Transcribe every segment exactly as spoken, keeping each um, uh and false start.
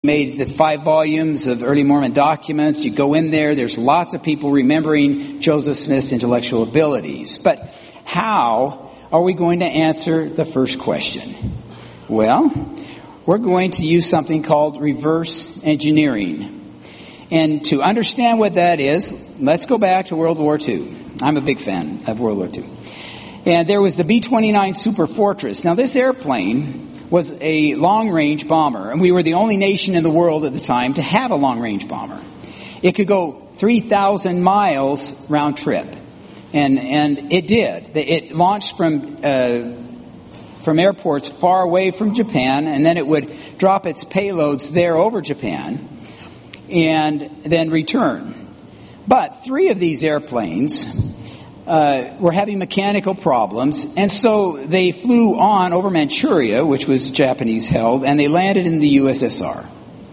made the five volumes of early Mormon documents. You go in there, there's lots of people remembering Joseph Smith's intellectual abilities. But how are we going to answer the first question? Well, we're going to use something called reverse engineering. And to understand what that is, let's go back to World War Two. I'm a big fan of World War Two. And there was the B twenty-nine Super Fortress. Now, this airplane was a long-range bomber, and we were the only nation in the world at the time to have a long-range bomber. It could go three thousand miles round trip, and and it did. It launched from uh, from airports far away from Japan, and then it would drop its payloads there over Japan, and then return. But three of these airplanes Uh, were having mechanical problems, and so they flew on over Manchuria, which was Japanese held, and they landed in the U S S R.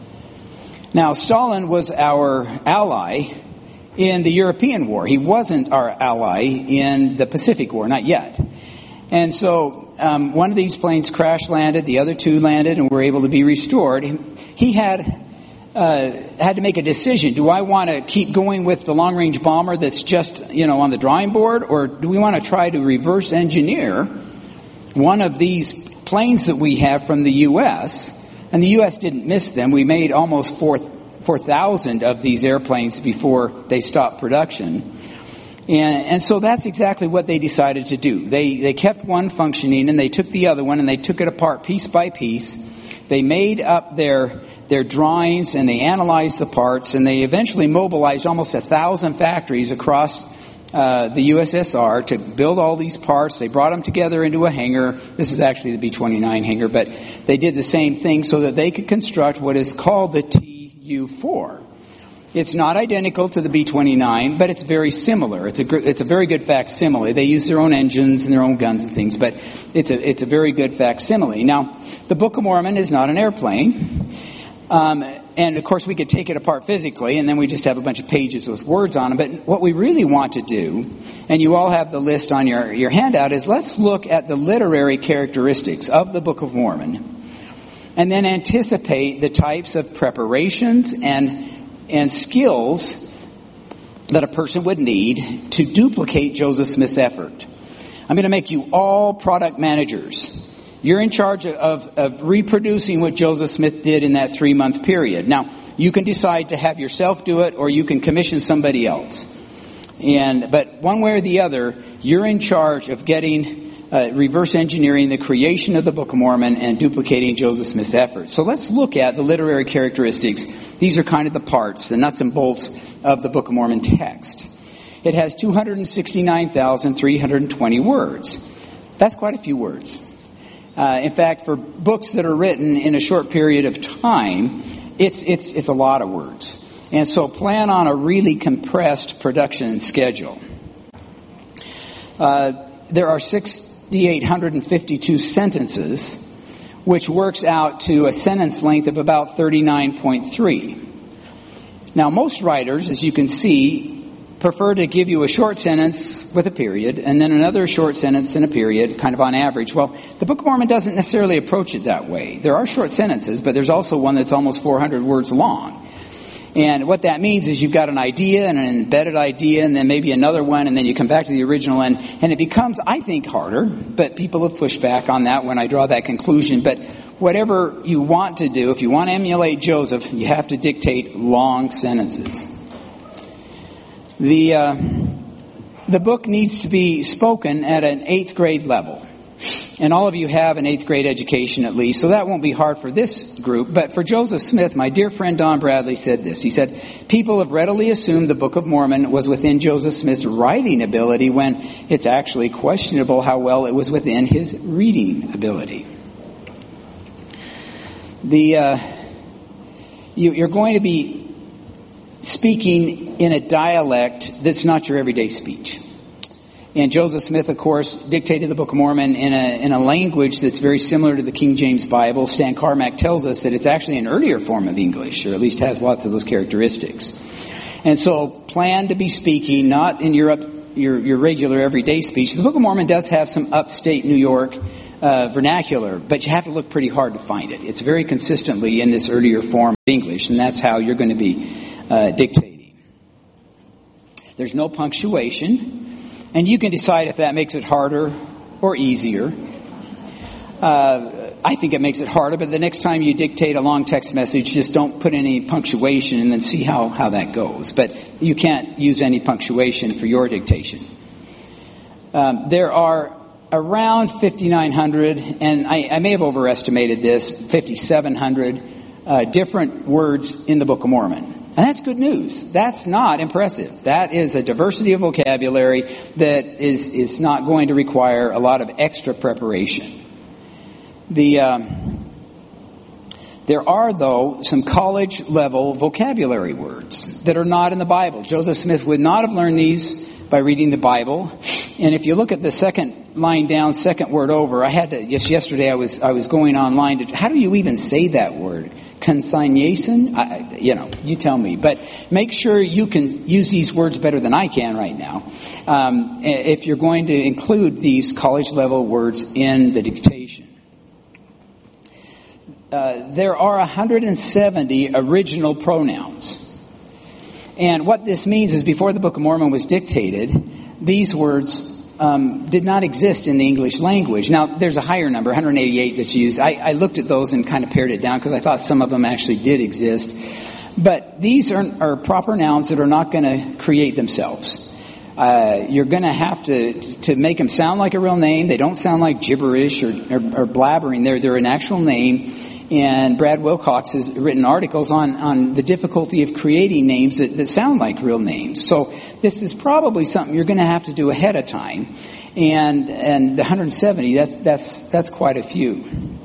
Now, Stalin was our ally in the European War. He wasn't our ally in the Pacific War, not yet. And so um, one of these planes crash landed, the other two landed, and were able to be restored. He had Uh, had to make a decision. Do I want to keep going with the long-range bomber that's just, you know, on the drawing board, or do we want to try to reverse engineer one of these planes that we have from the U S? And the U S didn't miss them. We made almost four thousand of these airplanes before they stopped production. And, and so that's exactly what they decided to do. They, they kept one functioning, and they took the other one, and they took it apart piece by piece. They made up their their drawings, and they analyzed the parts, and they eventually mobilized almost a thousand factories across uh, the U S S R to build all these parts. They brought them together into a hangar. This is actually the B twenty-nine hangar, but they did the same thing so that they could construct what is called the T U four. It's not identical to the B twenty-nine, but it's very similar. It's a it's a very good facsimile. They use their own engines and their own guns and things, but it's a it's a very good facsimile. Now, the Book of Mormon is not an airplane. Um, and, of course, we could take it apart physically, and then we just have a bunch of pages with words on them. But what we really want to do, and you all have the list on your, your handout, is let's look at the literary characteristics of the Book of Mormon and then anticipate the types of preparations and, and skills that a person would need to duplicate Joseph Smith's effort. I'm going to make you all product managers. You're in charge of, of reproducing what Joseph Smith did in that three-month period. Now, you can decide to have yourself do it, or you can commission somebody else. And but one way or the other, you're in charge of getting uh, reverse engineering the creation of the Book of Mormon and duplicating Joseph Smith's efforts. So let's look at the literary characteristics. These are kind of the parts, the nuts and bolts of the Book of Mormon text. It has two hundred sixty-nine thousand three hundred twenty words. That's quite a few words. Uh, in fact, for books that are written in a short period of time, it's it's it's a lot of words. And so plan on a really compressed production schedule. Uh, there are six thousand eight hundred fifty-two sentences, which works out to a sentence length of about thirty-nine point three. Now, most writers, as you can see, prefer to give you a short sentence with a period, and then another short sentence and a period, kind of on average. Well, the Book of Mormon doesn't necessarily approach it that way. There are short sentences, but there's also one that's almost four hundred words long. And what that means is you've got an idea and an embedded idea, and then maybe another one, and then you come back to the original, and, and it becomes, I think, harder. But people have pushed back on that when I draw that conclusion. But whatever you want to do, if you want to emulate Joseph, you have to dictate long sentences. The uh, the book needs to be spoken at an eighth grade level. And all of you have an eighth grade education at least, so that won't be hard for this group. But for Joseph Smith, my dear friend Don Bradley said this. He said, people have readily assumed the Book of Mormon was within Joseph Smith's writing ability when it's actually questionable how well it was within his reading ability. The uh, you, you're going to be speaking in a dialect that's not your everyday speech. And Joseph Smith, of course, dictated the Book of Mormon in a in a language that's very similar to the King James Bible. Stan Carmack tells us that it's actually an earlier form of English, or at least has lots of those characteristics. And so plan to be speaking not in your up, your, your regular everyday speech. The Book of Mormon does have some upstate New York uh, vernacular, but you have to look pretty hard to find it. It's very consistently in this earlier form of English, and that's how you're going to be uh, dictating. There's no punctuation, and you can decide if that makes it harder or easier. Uh, I think it makes it harder, but the next time you dictate a long text message, just don't put any punctuation and then see how, how that goes. But you can't use any punctuation for your dictation. Um, there are around fifty-nine hundred, and I, I may have overestimated this, fifty-seven hundred uh, different words in the Book of Mormon. And that's good news. That's not impressive. That is a diversity of vocabulary that is, is not going to require a lot of extra preparation. The um, there are, though, some college-level vocabulary words that are not in the Bible. Joseph Smith would not have learned these by reading the Bible. And if you look at the second line down, second word over, I had to, just yesterday I was I was going online to, how do you even say that word? Consignation? I, you know, you tell me. But make sure you can use these words better than I can right now. Um, if you're going to include these college-level words in the dictation. Uh, there are one hundred seventy original pronouns. And what this means is before the Book of Mormon was dictated, these words um, did not exist in the English language. Now, there's a higher number, one hundred eighty-eight, that's used. I, I looked at those and kind of pared it down because I thought some of them actually did exist. But these are, are proper nouns that are not going to create themselves. Uh, you're going to have to to make them sound like a real name. They don't sound like gibberish or, or, or blabbering. They're, they're an actual name. And Brad Wilcox has written articles on, on the difficulty of creating names that, that sound like real names. So this is probably something you're going to have to do ahead of time. And and the one hundred seventy, that's that's that's quite a few.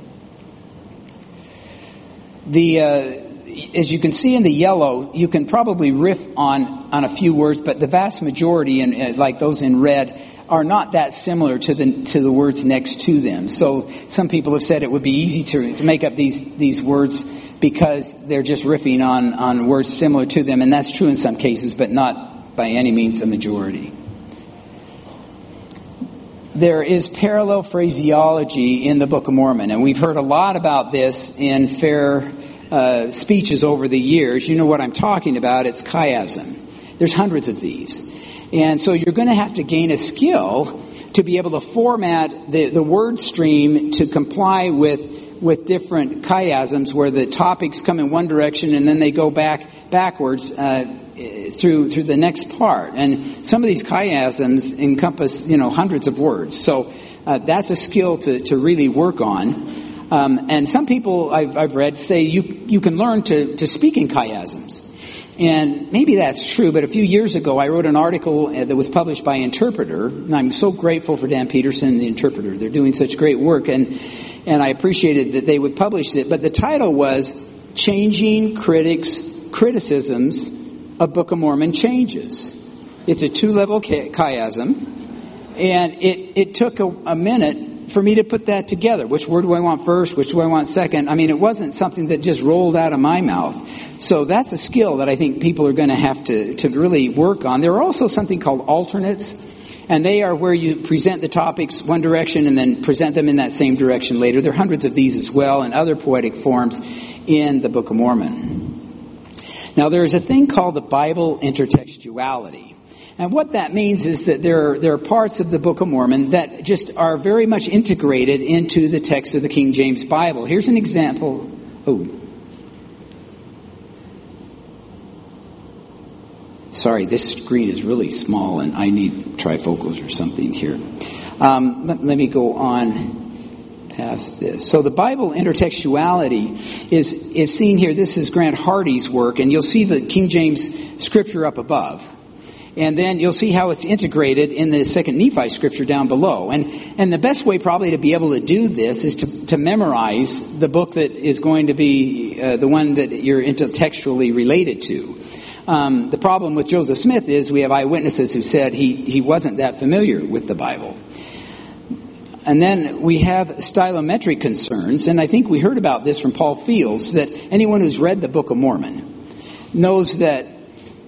The uh, as you can see in the yellow, you can probably riff on on a few words, but the vast majority, and like those in red, are not that similar to the to the words next to them. So some people have said it would be easy to, to make up these these words because they're just riffing on, on words similar to them, and that's true in some cases, but not by any means a majority. There is parallel phraseology in the Book of Mormon, and we've heard a lot about this in fair uh, speeches over the years. You know what I'm talking about. It's chiasm. There's hundreds of these. And so you're going to have to gain a skill to be able to format the, the word stream to comply with with different chiasms where the topics come in one direction and then they go back backwards uh, through through the next part. And some of these chiasms encompass, you know, hundreds of words. So uh, that's a skill to, to really work on. Um, and some people I've, I've read say you you can learn to, to speak in chiasms. And maybe that's true, but a few years ago I wrote an article that was published by Interpreter, and I'm so grateful for Dan Peterson, the Interpreter. They're doing such great work, and and I appreciated that they would publish it. But the title was Changing Critics' Criticisms of Book of Mormon Changes. It's a two-level chiasm, and it, it took a, a minute for me to put that together. Which word do I want first? Which do I want second? I mean, it wasn't something that just rolled out of my mouth. So that's a skill that I think people are going to have to, to really work on. There are also something called alternates, and they are where you present the topics one direction and then present them in that same direction later. There are hundreds of these as well and other poetic forms in the Book of Mormon. Now, there is a thing called the Bible intertextuality. And what that means is that there are, there are parts of the Book of Mormon that just are very much integrated into the text of the King James Bible. Here's an example. Oh. Sorry, this screen is really small and I need trifocals or something here. Um, let, let me go on past this. So the Bible intertextuality is, is seen here. This is Grant Hardy's work, and you'll see the King James scripture up above. And then you'll see how it's integrated in the second Nephi scripture down below. And and the best way probably to be able to do this is to, to memorize the book that is going to be uh, the one that you're intertextually related to. Um, the problem with Joseph Smith is we have eyewitnesses who said he, he wasn't that familiar with the Bible. And then we have stylometric concerns, and I think we heard about this from Paul Fields, that anyone who's read the Book of Mormon knows that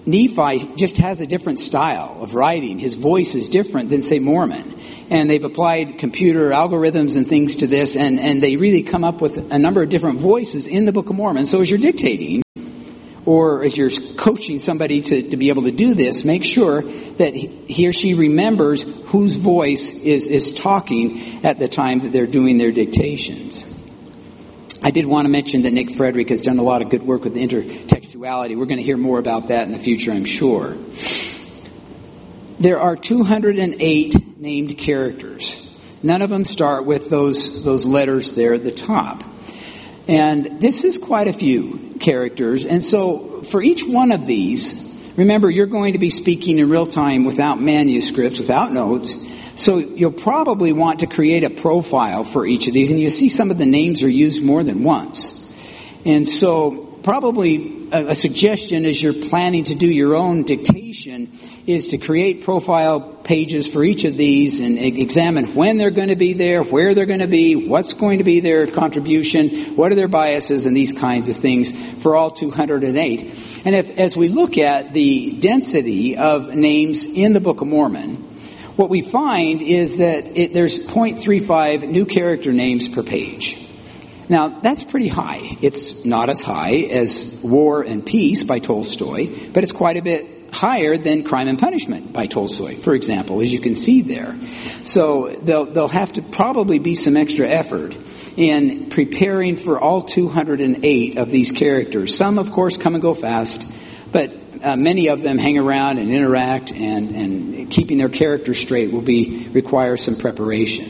Nephi just has a different style of writing. His voice is different than, say, Mormon. And they've applied computer algorithms and things to this, and, and they really come up with a number of different voices in the Book of Mormon. So as you're dictating, or as you're coaching somebody to, to be able to do this, make sure that he or she remembers whose voice is, is talking at the time that they're doing their dictations. I did want to mention that Nick Frederick has done a lot of good work with intertextuality. We're going to hear more about that in the future, I'm sure. There are two hundred eight named characters. None of them start with those, those letters there at the top. And this is quite a few characters. And so for each one of these, remember, you're going to be speaking in real time without manuscripts, without notes. So you'll probably want to create a profile for each of these. And you see some of the names are used more than once. And so probably a, a suggestion as you're planning to do your own dictation is to create profile pages for each of these and examine when they're going to be there, where they're going to be, what's going to be their contribution, what are their biases, and these kinds of things for all two hundred eight. And if, as we look at the density of names in the Book of Mormon, what we find is that it, there's zero point three five new character names per page. Now, that's pretty high. It's not as high as War and Peace by Tolstoy, but it's quite a bit higher than Crime and Punishment by Tolstoy, for example, as you can see there. So there'll, there'll have to probably be some extra effort in preparing for all two hundred eight of these characters. Some, of course, come and go fast, but uh, many of them hang around and interact, and, and keeping their characters straight will be require some preparation.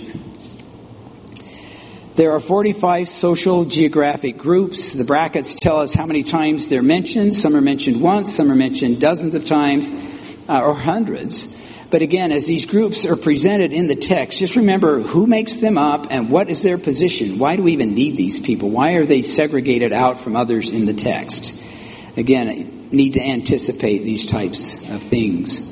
There are forty-five social geographic groups. The brackets tell us how many times they're mentioned. Some are mentioned once, some are mentioned dozens of times, uh, or hundreds. But again, as these groups are presented in the text, just remember who makes them up and what is their position. Why do we even need these people? Why are they segregated out from others in the text? Again, I need to anticipate these types of things.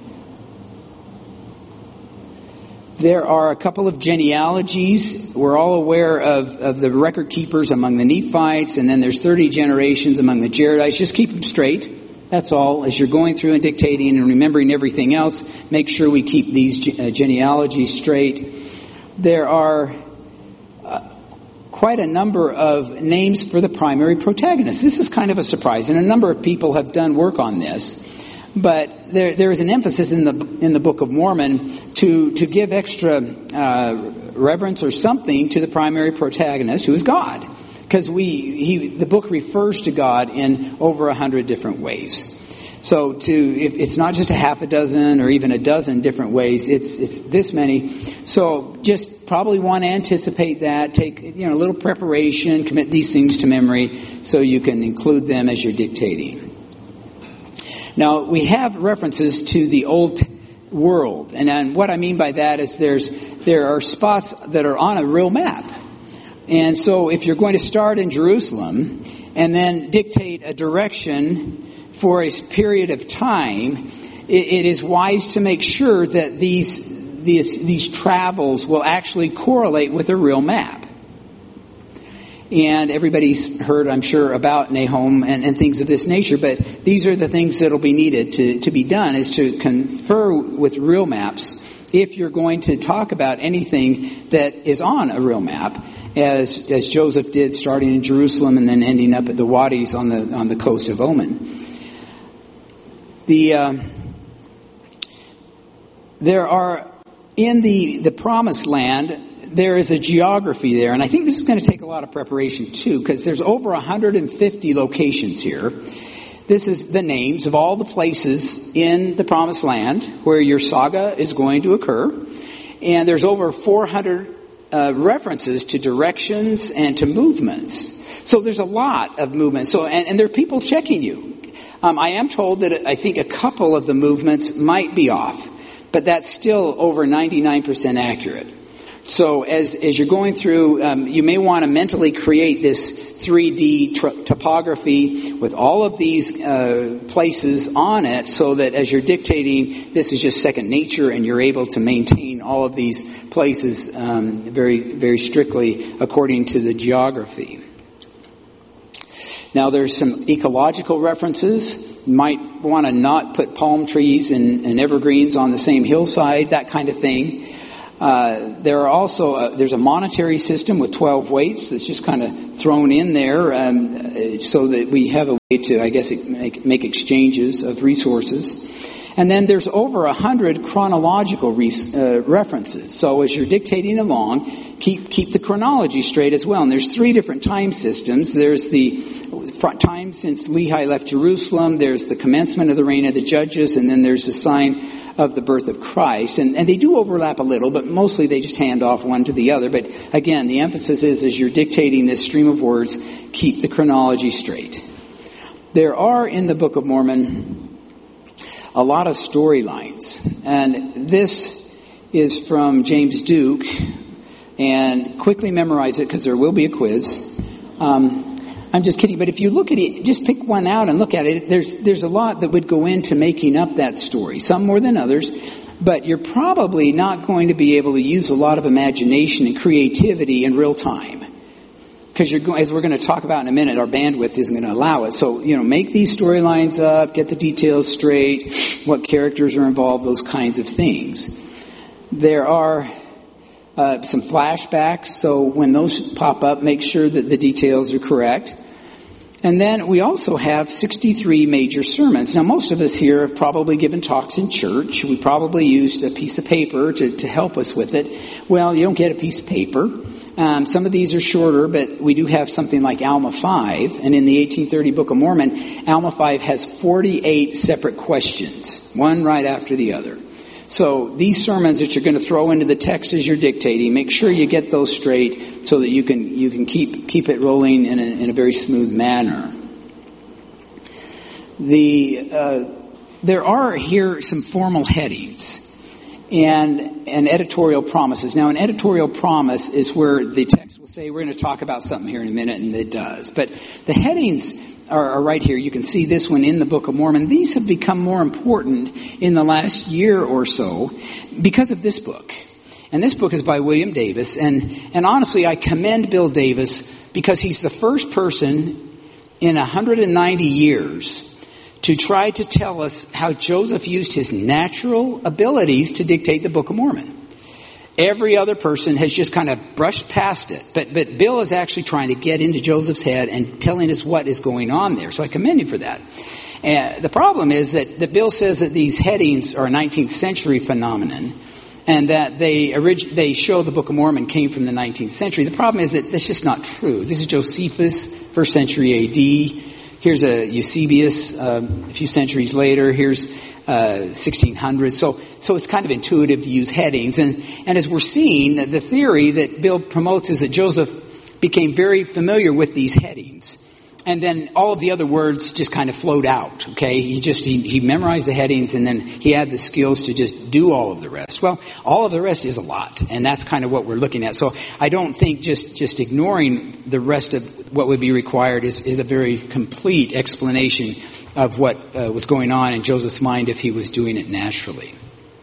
There are a couple of genealogies. We're all aware of, of the record keepers among the Nephites, and then there's thirty generations among the Jaredites. Just keep them straight. That's all. As you're going through and dictating and remembering everything else, make sure we keep these uh, genealogies straight. There are uh, quite a number of names for the primary protagonists. This is kind of a surprise, and a number of people have done work on this. But there, there is an emphasis in the in the Book of Mormon to to give extra uh, reverence or something to the primary protagonist, who is God, because we he the book refers to God in over a hundred different ways. So to if it's not just a half a dozen or even a dozen different ways, it's it's this many. So just probably want to anticipate that. Take you know a little preparation, commit these things to memory, so you can include them as you're dictating. Now, we have references to the Old World, and, and what I mean by that is there's there are spots that are on a real map. And so if you're going to start in Jerusalem and then dictate a direction for a period of time, it, it is wise to make sure that these, these, these travels will actually correlate with a real map. And everybody's heard, I'm sure, about Nahum and, and things of this nature, but these are the things that will be needed to, to be done, is to confer with real maps if you're going to talk about anything that is on a real map, as as Joseph did, starting in Jerusalem and then ending up at the Wadis on the on the coast of Oman. The uh, there are in the the Promised Land. There is a geography there, and I think this is going to take a lot of preparation too, because there's over one hundred fifty locations here. This is the names of all the places in the Promised Land where your saga is going to occur, and there's over four hundred uh, references to directions and to movements. So there's a lot of movements. So and, and there are people checking you. Um, I am told that I think a couple of the movements might be off, but that's still over ninety-nine percent accurate. So as as you're going through, um, you may want to mentally create this three D tr- topography with all of these uh, places on it, so that as you're dictating, this is just second nature, and you're able to maintain all of these places um, very, very strictly according to the geography. Now, there's some ecological references. might want to not put palm trees and, and evergreens on the same hillside, that kind of thing. Uh, there are also, uh, there's a monetary system with twelve weights that's just kind of thrown in there um, so that we have a way to, I guess, make, make exchanges of resources. And then there's over a hundred chronological re- uh, references. So as you're dictating along, keep keep the chronology straight as well. And there's three different time systems. There's the time since Lehi left Jerusalem. There's the commencement of the reign of the judges, and then there's the sign of the birth of Christ. And, and they do overlap a little, but mostly they just hand off one to the other. But again, the emphasis is as you're dictating this stream of words, keep the chronology straight. There are in the Book of Mormon a lot of storylines. And this is from James Duke. And quickly memorize it because there will be a quiz. Um, I'm just kidding, but if you look at it, just pick one out and look at it. There's there's a lot that would go into making up that story, some more than others, but you're probably not going to be able to use a lot of imagination and creativity in real time. Because you're going, as we're going to talk about in a minute, our bandwidth isn't going to allow it. So, you know, make these storylines up, get the details straight, what characters are involved, those kinds of things. There are uh, some flashbacks, so when those pop up, make sure that the details are correct. And then we also have sixty-three major sermons. Now, most of us here have probably given talks in church. We probably used a piece of paper to, to help us with it. Well, you don't get a piece of paper. Um, some of these are shorter, but we do have something like Alma five. And in the eighteen thirty Book of Mormon, Alma five has forty-eight separate questions, one right after the other. So these sermons that you're going to throw into the text as you're dictating, make sure you get those straight so that you can you can keep keep it rolling in a, in a very smooth manner. The uh, there are here some formal headings and and editorial promises. Now, an editorial promise is where the text will say, we're going to talk about something here in a minute, and it does. But the headings are, are right here. You can see this one in the Book of Mormon. These have become more important in the last year or so because of this book. And this book is by William Davis. And, and honestly, I commend Bill Davis because he's the first person in one hundred ninety years to try to tell us how Joseph used his natural abilities to dictate the Book of Mormon. Every other person has just kind of brushed past it. But but Bill is actually trying to get into Joseph's head and telling us what is going on there. So I commend him for that. And the problem is that, that Bill says that these headings are a nineteenth century phenomenon and that they orig- they show the Book of Mormon came from the nineteenth century. The problem is that that's just not true. This is Josephus, first century A D. Here's a Eusebius uh, a few centuries later. Here's uh, sixteen hundred. So, so it's kind of intuitive to use headings. And, and as we're seeing, the theory that Bill promotes is that Joseph became very familiar with these headings. And then all of the other words just kind of flowed out, okay? He just, he, he memorized the headings and then he had the skills to just do all of the rest. Well, all of the rest is a lot. And that's kind of what we're looking at. So I don't think just, just ignoring the rest of what would be required is, is a very complete explanation of what uh, was going on in Joseph's mind if he was doing it naturally.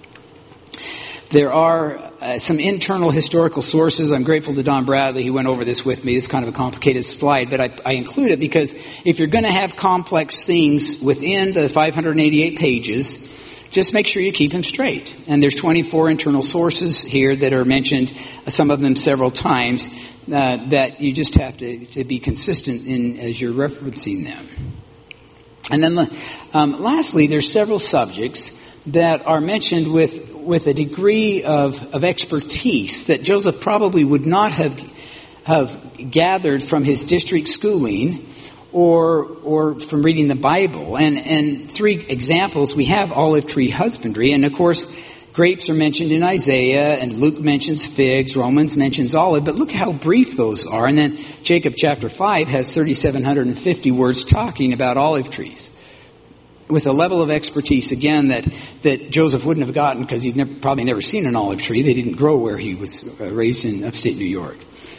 There are uh, some internal historical sources. I'm grateful to Don Bradley. He went over this with me. It's kind of a complicated slide, but I, I include it because if you're going to have complex things within the five hundred eighty-eight pages, just make sure you keep them straight. And there's twenty-four internal sources here that are mentioned, some of them several times, uh, that you just have to, to be consistent in as you're referencing them. And then um, lastly, there's several subjects that are mentioned with with a degree of, of expertise that Joseph probably would not have have gathered from his district schooling or or from reading the Bible. And and three examples, we have olive tree husbandry, and of course grapes are mentioned in Isaiah, and Luke mentions figs, Romans mentions olive, but look how brief those are. And then Jacob chapter five has three thousand seven hundred fifty words talking about olive trees, with a level of expertise, again, that, that Joseph wouldn't have gotten because he'd never, probably never seen an olive tree. They didn't grow where he was uh, raised in upstate New York.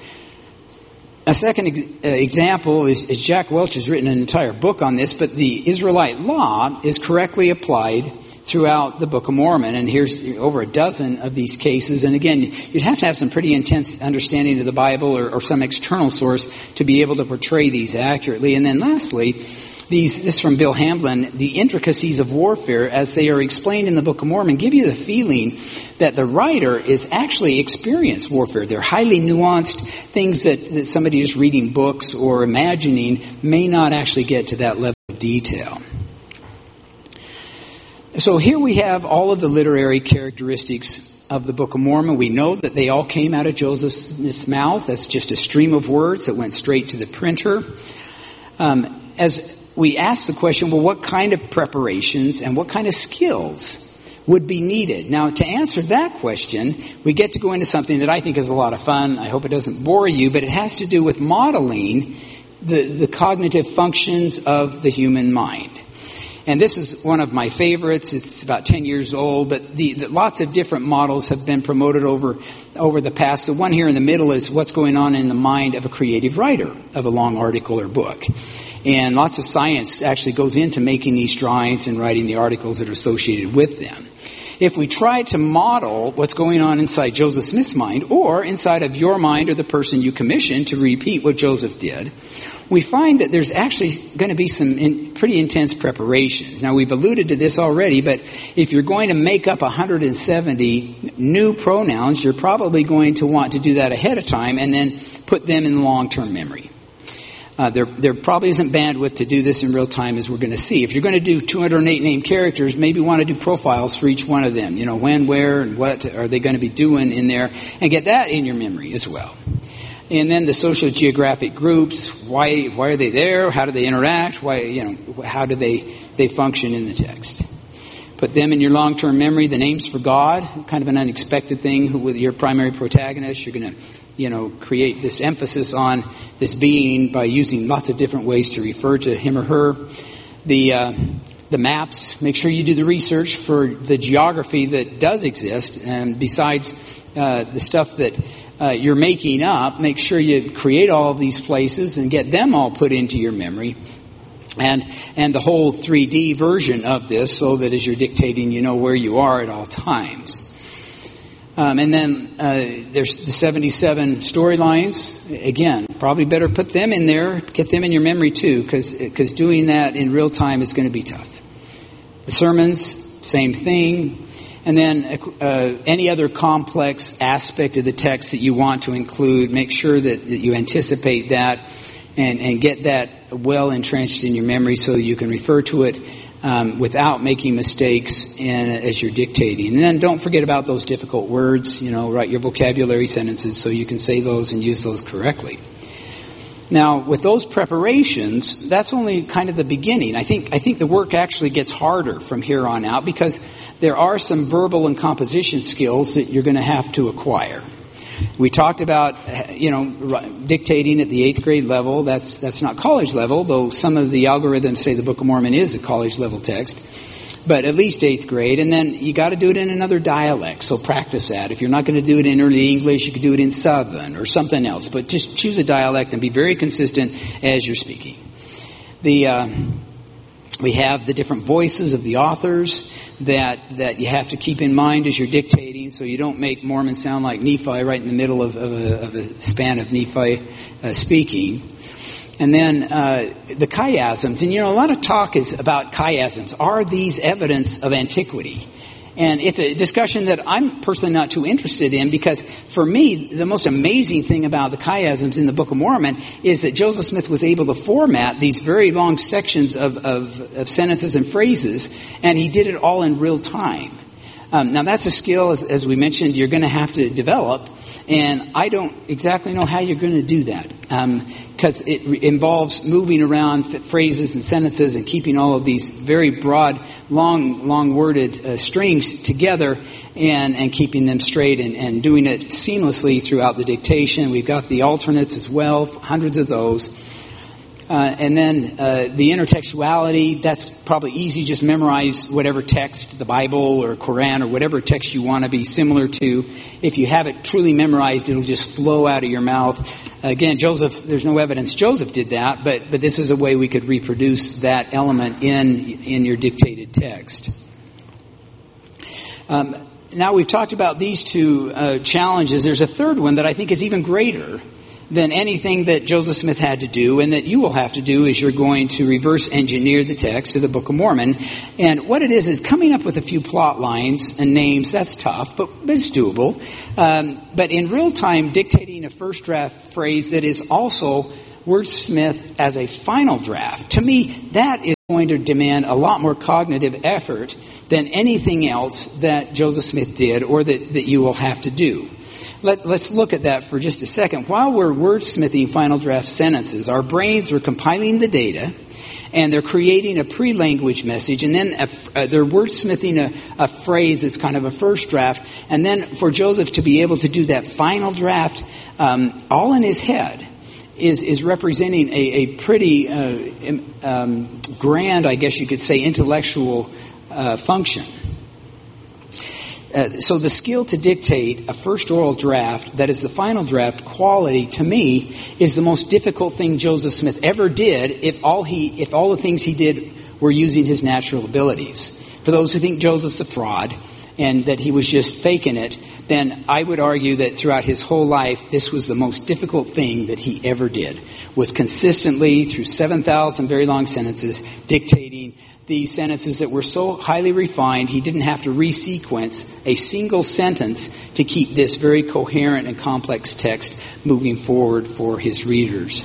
A second ex- uh, example is, is Jack Welch has written an entire book on this, but the Israelite law is correctly applied throughout the Book of Mormon. And here's over a dozen of these cases. And again, you'd have to have some pretty intense understanding of the Bible or, or some external source to be able to portray these accurately. And then lastly, These, this is from Bill Hamblin, the intricacies of warfare as they are explained in the Book of Mormon give you the feeling that the writer is actually experienced warfare. They're highly nuanced things that, that somebody just reading books or imagining may not actually get to that level of detail. So here we have all of the literary characteristics of the Book of Mormon. We know that they all came out of Joseph Smith's mouth. That's just a stream of words that went straight to the printer. Um, as we ask the question, well, what kind of preparations and what kind of skills would be needed? Now, to answer that question, we get to go into something that I think is a lot of fun. I hope it doesn't bore you, but it has to do with modeling the, the cognitive functions of the human mind. And this is one of my favorites. It's about ten years old, but the, the, lots of different models have been promoted over over the past. The one here in the middle is what's going on in the mind of a creative writer of a long article or book. And lots of science actually goes into making these drawings and writing the articles that are associated with them. If we try to model what's going on inside Joseph Smith's mind or inside of your mind or the person you commissioned to repeat what Joseph did, we find that there's actually going to be some in, pretty intense preparations. Now, we've alluded to this already, but if you're going to make up one hundred seventy new pronouns, you're probably going to want to do that ahead of time and then put them in long-term memory. Uh, there, there probably isn't bandwidth to do this in real time, as we're going to see. If you're going to do two hundred eight named characters, maybe want to do profiles for each one of them. You know, when, where, and what are they going to be doing in there, and get that in your memory as well. And then the sociogeographic groups, why why are they there? How do they interact? Why, you know, how do they, they function in the text? Put them in your long-term memory. The names for God, kind of an unexpected thing with your primary protagonist. You're going to, you know, create this emphasis on this being by using lots of different ways to refer to him or her. The uh, the maps, make sure you do the research for the geography that does exist. And besides uh, the stuff that Uh, you're making up, make sure you create all of these places and get them all put into your memory. And and the whole three D version of this so that as you're dictating, you know where you are at all times. Um, and then uh, there's the seventy-seven storylines. Again, probably better put them in there, get them in your memory too, because because doing that in real time is going to be tough. The sermons, same thing. And then uh, any other complex aspect of the text that you want to include, make sure that, that you anticipate that and, and get that well entrenched in your memory so that you can refer to it um, without making mistakes in, as you're dictating. And then don't forget about those difficult words. You know, write your vocabulary sentences so you can say those and use those correctly. Now, with those preparations, that's only kind of the beginning. I think I think the work actually gets harder from here on out because there are some verbal and composition skills that you're going to have to acquire. We talked about, you know, dictating at the eighth grade level. That's that's not college level, though some of the algorithms say the Book of Mormon is a college level text. But at least eighth grade. And then you got to do it in another dialect. So practice that. If you're not going to do it in early English, you could do it in Southern or something else. But just choose a dialect and be very consistent as you're speaking. The uh, we have the different voices of the authors that that you have to keep in mind as you're dictating, so you don't make Mormon sound like Nephi right in the middle of, of, a, of a span of Nephi uh, speaking. And then uh, the chiasms. And, you know, a lot of talk is about chiasms. Are these evidence of antiquity? And it's a discussion that I'm personally not too interested in because, for me, the most amazing thing about the chiasms in the Book of Mormon is that Joseph Smith was able to format these very long sections of, of, of sentences and phrases, and he did it all in real time. Um, now, that's a skill, as, as we mentioned, you're going to have to develop. And I don't exactly know how you're going to do that because um, it re- involves moving around f- phrases and sentences and keeping all of these very broad, long, long-worded uh, strings together and, and keeping them straight and, and doing it seamlessly throughout the dictation. We've got the alternates as well, hundreds of those. Uh, and then uh, the intertextuality, that's probably easy. Just memorize whatever text, the Bible or Quran or whatever text you want to be similar to. If you have it truly memorized, it'll just flow out of your mouth. Again, Joseph, there's no evidence Joseph did that, but but this is a way we could reproduce that element in, in your dictated text. Um, now we've talked about these two uh, challenges. There's a third one that I think is even greater. than anything that Joseph Smith had to do, and that you will have to do is you're going to reverse engineer the text of the Book of Mormon. And what it is is coming up with a few plot lines and names. That's tough, but, but it's doable. Um, but in real time, dictating a first draft phrase that is also wordsmith as a final draft, to me, that is going to demand a lot more cognitive effort than anything else that Joseph Smith did or that, that you will have to do. Let, let's look at that for just a second. While we're wordsmithing final draft sentences, our brains are compiling the data, and they're creating a pre-language message, and then a, uh, they're wordsmithing a, a phrase that's kind of a first draft, and then for Joseph to be able to do that final draft um, all in his head is, is representing a, a pretty uh, um, grand, I guess you could say, intellectual uh, function. Uh, so the skill to dictate a first oral draft that is the final draft quality, to me, is the most difficult thing Joseph Smith ever did if all he if all the things he did were using his natural abilities. For those who think Joseph's a fraud and that he was just faking it, then I would argue that throughout his whole life, this was the most difficult thing that he ever did, was consistently, through seven thousand very long sentences, dictating these sentences that were so highly refined, he didn't have to resequence a single sentence to keep this very coherent and complex text moving forward for his readers.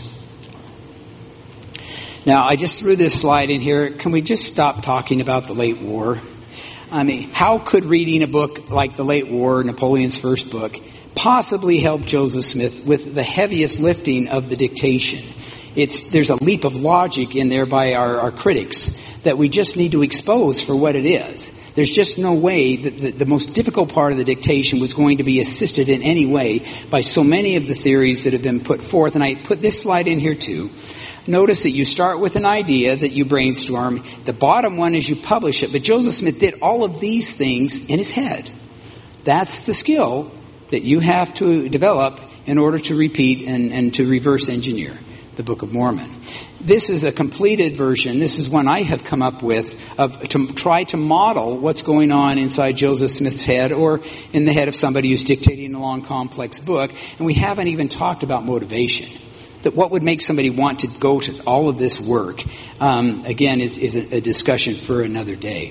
Now, I just threw this slide in here. Can we just stop talking about the late war? I mean, how could reading a book like The Late War, Napoleon's first book, possibly help Joseph Smith with the heaviest lifting of the dictation? It's, there's a leap of logic in there by our, our critics that we just need to expose for what it is. There's just no way that the, the most difficult part of the dictation was going to be assisted in any way by so many of the theories that have been put forth. And I put this slide in here too. Notice that you start with an idea that you brainstorm. The bottom one is you publish it. But Joseph Smith did all of these things in his head. That's the skill that you have to develop in order to repeat and, and to reverse engineer the Book of Mormon. This is a completed version. This is one I have come up with of to try to model what's going on inside Joseph Smith's head or in the head of somebody who's dictating a long, complex book. And we haven't even talked about motivation. That what would make somebody want to go to all of this work, um, again, is, is a, a discussion for another day.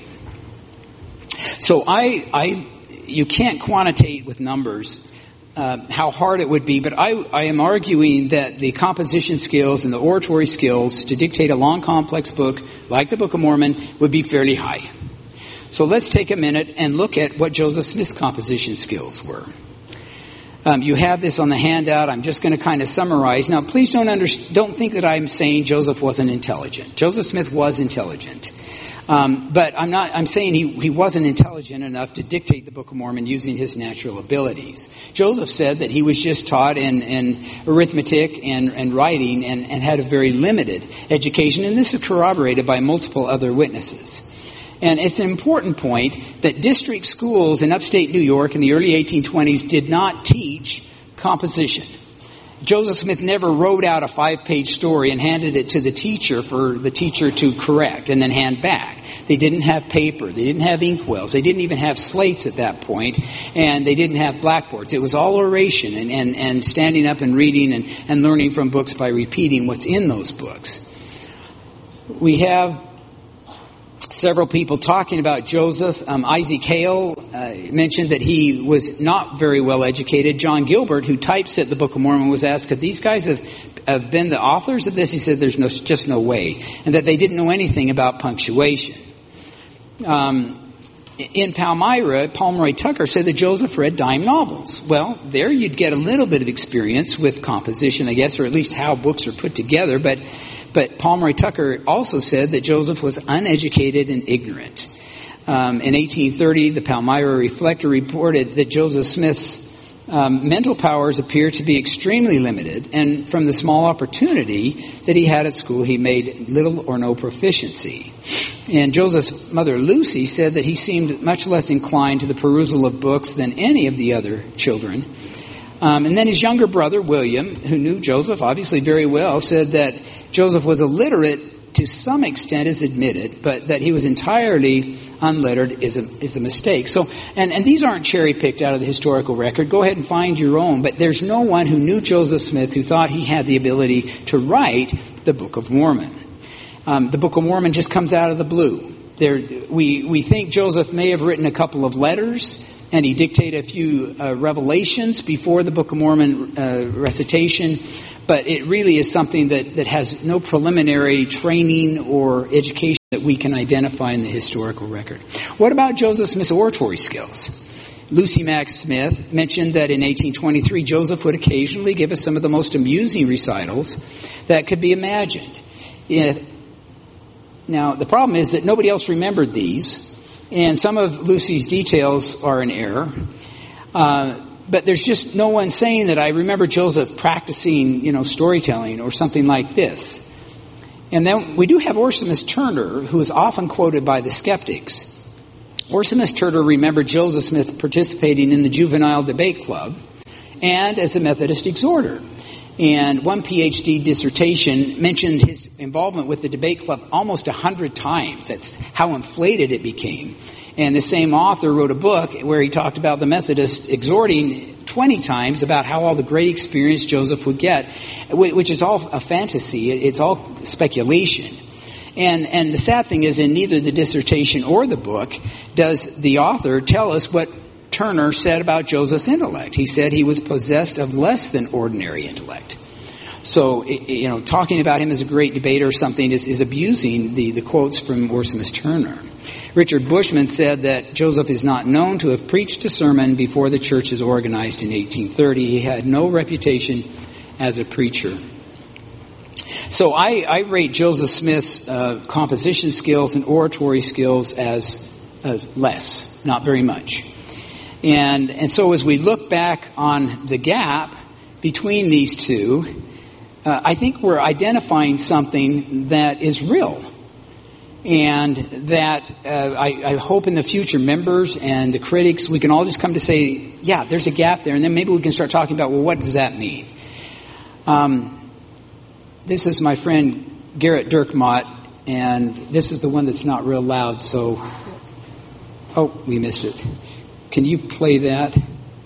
So I, I, you can't quantitate with numbers Uh, how hard it would be, but I, I am arguing that the composition skills and the oratory skills to dictate a long, complex book like the Book of Mormon would be fairly high. So let's take a minute and look at what Joseph Smith's composition skills were. Um, you have this on the handout. I'm just going to kind of summarize. Now, please don't under, don't think that I'm saying Joseph wasn't intelligent. Joseph Smith was intelligent. Um, but I'm not, I'm saying he, he wasn't intelligent enough to dictate the Book of Mormon using his natural abilities. Joseph said that he was just taught in, in arithmetic and, and writing and, and had a very limited education. And this is corroborated by multiple other witnesses. And it's an important point that district schools in upstate New York in the early eighteen twenties did not teach composition. Joseph Smith never wrote out a five-page story and handed it to the teacher for the teacher to correct and then hand back. They didn't have paper. They didn't have inkwells. They didn't even have slates at that point, and they didn't have blackboards. It was all oration and, and, and standing up and reading and, and learning from books by repeating what's in those books. We have several people talking about Joseph. Um, Isaac Hale uh, mentioned that he was not very well educated. John Gilbert, who typeset the Book of Mormon, was asked, could these guys have, have been the authors of this? He said there's no, just no way. And that they didn't know anything about punctuation. Um, in Palmyra, Pomeroy Tucker said that Joseph read dime novels. Well, there you'd get a little bit of experience with composition, I guess, or at least how books are put together. But But Pomeroy Tucker also said that Joseph was uneducated and ignorant. Um, in eighteen thirty, the Palmyra Reflector reported that Joseph Smith's um, mental powers appear to be extremely limited, and from the small opportunity that he had at school, he made little or no proficiency. And Joseph's mother, Lucy, said that he seemed much less inclined to the perusal of books than any of the other children. Um, and then his younger brother, William, who knew Joseph obviously very well, said that Joseph was illiterate to some extent is admitted, but that he was entirely unlettered is a, is a mistake. So, and, and these aren't cherry-picked out of the historical record. Go ahead and find your own. But there's no one who knew Joseph Smith who thought he had the ability to write the Book of Mormon. Um, the Book of Mormon just comes out of the blue. There, we, we think Joseph may have written a couple of letters, and he dictated a few uh, revelations before the Book of Mormon uh, recitation, but it really is something that, that has no preliminary training or education that we can identify in the historical record. What about Joseph Smith's oratory skills? Lucy Mack Smith mentioned that in eighteen twenty-three, Joseph would occasionally give us some of the most amusing recitals that could be imagined. It, now, the problem is that nobody else remembered these, and some of Lucy's details are in error. Uh, but there's just no one saying that I remember Joseph practicing, you know, storytelling or something like this. And then we do have Orson S. Turner, who is often quoted by the skeptics. Orson S. Turner remembered Joseph Smith participating in the Juvenile Debate Club and as a Methodist exhorter. And one P H D dissertation mentioned his involvement with the debate club almost a hundred times. That's how inflated it became. And the same author wrote a book where he talked about the Methodists exhorting twenty times about how all the great experience Joseph would get, which is all a fantasy. It's all speculation. And, and the sad thing is, in neither the dissertation or the book does the author tell us what Turner said about Joseph's intellect. He said he was possessed of less than ordinary intellect. So, you know, talking about him as a great debater or something is, is abusing the, the quotes from Orson S. Turner. Richard Bushman said that Joseph is not known to have preached a sermon before the church is organized in eighteen thirty. He had no reputation as a preacher. So I, I rate Joseph Smith's uh, composition skills and oratory skills as, as less, not very much. And and so as we look back on the gap between these two, uh, I think we're identifying something that is real. And that uh, I, I hope in the future members and the critics, we can all just come to say, yeah, there's a gap there. And then maybe we can start talking about, well, what does that mean? Um, this is my friend Garrett Dirkmott, and this is the one that's not real loud. So, oh, we missed it. Can you play that?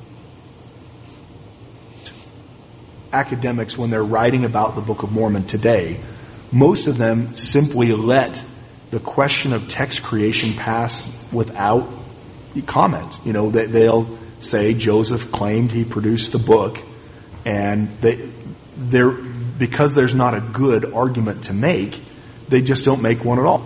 Academics, when they're writing about the Book of Mormon today, most of them simply let the question of text creation pass without comment. You know, they, they'll say Joseph claimed he produced the book, and they, they're, because there's not a good argument to make, they just don't make one at all.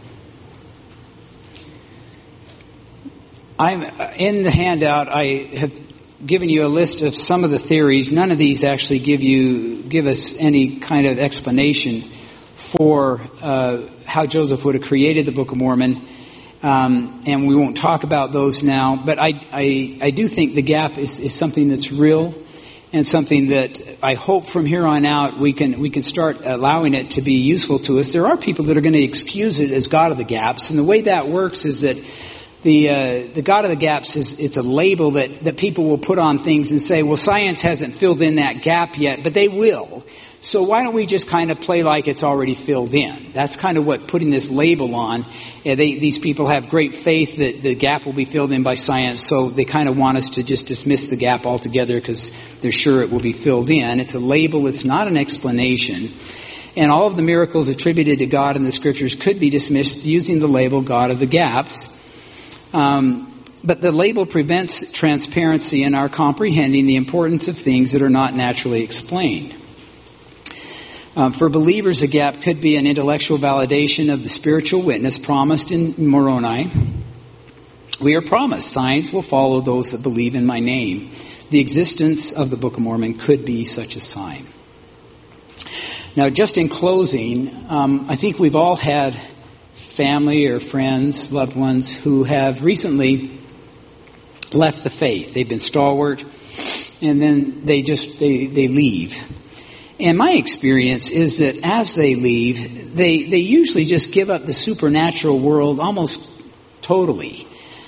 I'm in the handout. I have given you a list of some of the theories. None of these actually give you give us any kind of explanation for uh, how Joseph would have created the Book of Mormon, um, and we won't talk about those now. But I, I, I do think the gap is, is something that's real, and something that I hope from here on out we can we can start allowing it to be useful to us. There are people that are going to excuse it as God of the gaps, and the way that works is that The uh, the God of the gaps is it's a label that, that people will put on things and say, well, science hasn't filled in that gap yet, but they will. So why don't we just kind of play like it's already filled in? That's kind of what putting this label on. Uh, they, these people have great faith that the gap will be filled in by science, so they kind of want us to just dismiss the gap altogether because they're sure it will be filled in. It's a label. It's not an explanation. And all of the miracles attributed to God in the Scriptures could be dismissed using the label God of the gaps. Um, but the label prevents transparency in our comprehending the importance of things that are not naturally explained. Um, for believers, a gap could be an intellectual validation of the spiritual witness promised in Moroni. We are promised signs will follow those that believe in my name. The existence of the Book of Mormon could be such a sign. Now, just in closing, um, I think we've all had family or friends, loved ones who have recently left the faith. They've been stalwart, and then they just they, they leave. And my experience is that as they leave, they, they usually just give up the supernatural world almost totally.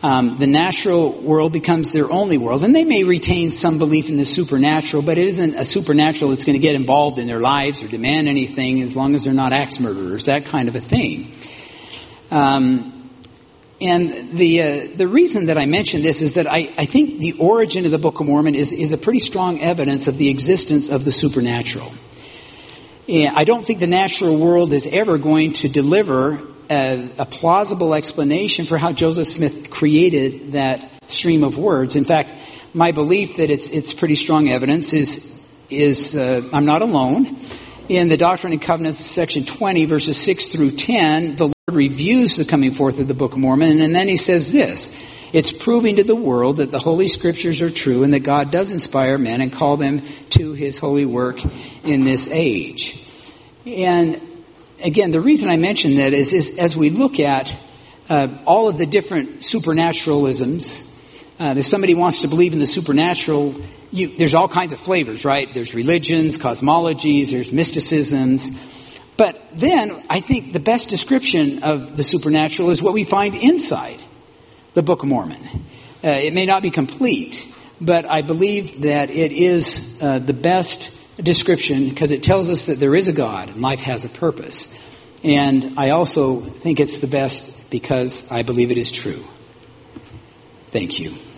Um, the natural world becomes their only world. And they may retain some belief in the supernatural, but it isn't a supernatural that's going to get involved in their lives or demand anything as long as they're not axe murderers, that kind of a thing. Um, and the uh, the reason that I mention this is that I, I think the origin of the Book of Mormon is, is a pretty strong evidence of the existence of the supernatural. And I don't think the natural world is ever going to deliver a, a plausible explanation for how Joseph Smith created that stream of words. In fact, my belief that it's it's pretty strong evidence is is uh, I'm not alone. In the Doctrine and Covenants, section twenty, verses six through ten, the Lord reviews the coming forth of the Book of Mormon, and then he says this: it's proving to the world that the Holy Scriptures are true and that God does inspire men and call them to His holy work in this age. And again, the reason I mention that is, is as we look at uh, all of the different supernaturalisms, uh, if somebody wants to believe in the supernatural, you, there's all kinds of flavors, right? There's religions, cosmologies, there's mysticisms. But then I think the best description of the supernatural is what we find inside the Book of Mormon. Uh, it may not be complete, but I believe that it is uh, the best description because it tells us that there is a God and life has a purpose. And I also think it's the best because I believe it is true. Thank you.